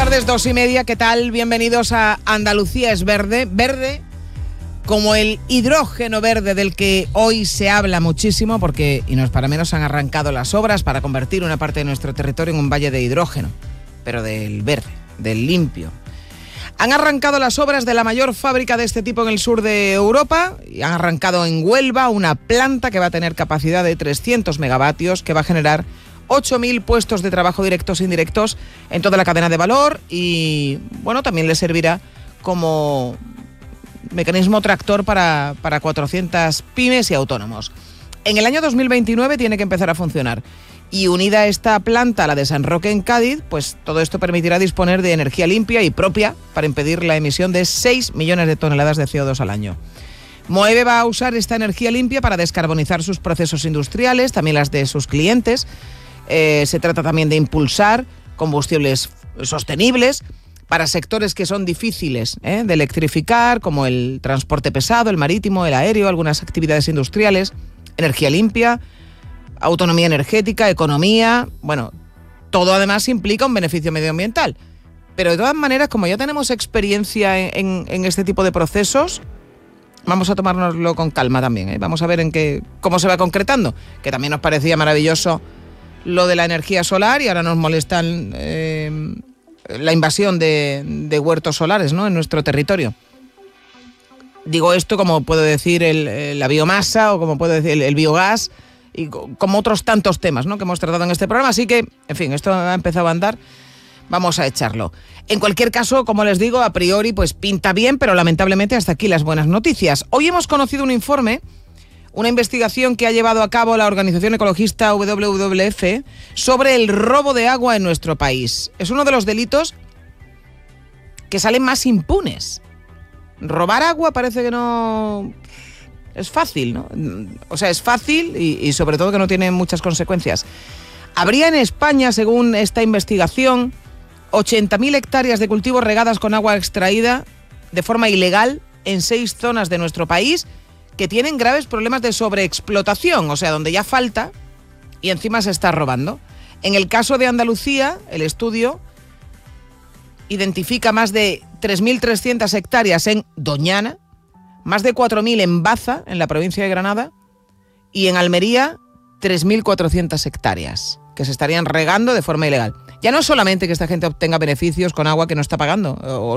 tardes, 2:30, ¿qué tal? Bienvenidos a Andalucía es Verde. Verde como el hidrógeno verde del que hoy se habla muchísimo, porque, y no es para menos, han arrancado las obras para convertir una parte de nuestro territorio en un valle de hidrógeno, pero del verde, del limpio. Han arrancado las obras de la mayor fábrica de este tipo en el sur de Europa y han arrancado en Huelva una planta que va a tener capacidad de 300 megavatios, que va a generar 8.000 puestos de trabajo directos e indirectos en toda la cadena de valor y, bueno, también le servirá como mecanismo tractor para 400 pymes y autónomos. En el año 2029 tiene que empezar a funcionar. Y unida esta planta a la de San Roque en Cádiz, pues todo esto permitirá disponer de energía limpia y propia para impedir la emisión de 6 millones de toneladas de CO2 al año. Moeve va a usar esta energía limpia para descarbonizar sus procesos industriales, también las de sus clientes. Se trata también de impulsar combustibles sostenibles para sectores que son difíciles de electrificar, como el transporte pesado, el marítimo, el aéreo, algunas actividades industriales, energía limpia, autonomía energética, economía. Bueno, todo además implica un beneficio medioambiental. Pero de todas maneras, como ya tenemos experiencia en este tipo de procesos, vamos a tomárnoslo con calma también, Vamos a ver cómo se va concretando, que también nos parecía maravilloso lo de la energía solar y ahora nos molestan la invasión de huertos solares, ¿no?, en nuestro territorio. Digo esto como puedo decir la biomasa o como puedo decir el biogás y como otros tantos temas, ¿no?, que hemos tratado en este programa. Así que, en fin, esto ha empezado a andar, vamos a echarlo. En cualquier caso, como les digo, a priori pues pinta bien, pero lamentablemente hasta aquí las buenas noticias. Hoy hemos conocido un informe, una investigación que ha llevado a cabo la organización ecologista WWF sobre el robo de agua en nuestro país. Es uno de los delitos que salen más impunes. Robar agua parece que no es fácil, ¿no? O sea, es fácil y sobre todo que no tiene muchas consecuencias. Habría en España, según esta investigación, 80.000 hectáreas de cultivos regadas con agua extraída de forma ilegal en 6 zonas de nuestro país que tienen graves problemas de sobreexplotación, o sea, donde ya falta y encima se está robando. En el caso de Andalucía, el estudio identifica más de 3.300 hectáreas en Doñana, más de 4.000 en Baza, en la provincia de Granada, y en Almería 3.400 hectáreas que se estarían regando de forma ilegal. Ya no solamente que esta gente obtenga beneficios con agua que no está pagando o